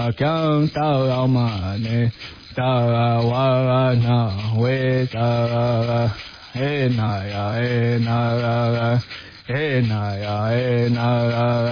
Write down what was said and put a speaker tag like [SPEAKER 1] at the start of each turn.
[SPEAKER 1] Kyang ta ma ne ta wa na we ta he na ya he na ya he na ya he na